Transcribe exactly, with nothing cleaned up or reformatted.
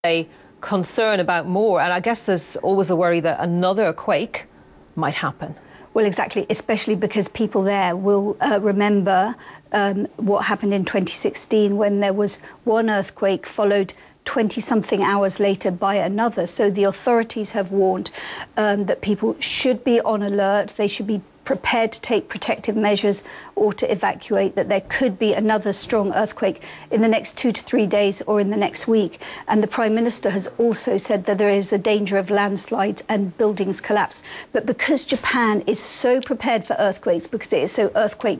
a concern about more, and I guess there's always a worry that another quake might happen. Well, exactly, especially because people there will uh, remember um, what happened in twenty sixteen when there was one earthquake followed twenty-something hours later by another. So the authorities have warned um, that people should be on alert. They should be prepared to take protective measures or to evacuate, that there could be another strong earthquake in the next two to three days or in the next week. And the Prime Minister has also said that there is a danger of landslides and buildings collapse. But because Japan is so prepared for earthquakes, because it is so earthquake